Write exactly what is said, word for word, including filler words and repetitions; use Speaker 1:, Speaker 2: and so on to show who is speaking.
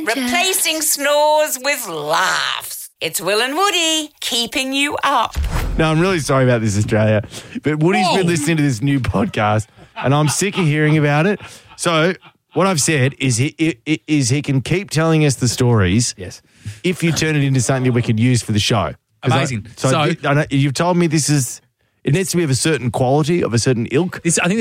Speaker 1: Replacing snores with laughs. It's Will and Woody keeping you up.
Speaker 2: No, I'm really sorry about this, Australia. But Woody's
Speaker 3: Whoa.
Speaker 2: been listening to this new podcast, and I'm sick of hearing about it. So what I've said is he is he can keep telling us the stories.
Speaker 3: Yes.
Speaker 2: If you turn it into something we could use for the show. 'Cause
Speaker 3: Amazing.
Speaker 2: I, so
Speaker 3: So-
Speaker 2: I know, you've told me this is. It needs to be of a certain quality, of a certain ilk.
Speaker 3: This, I think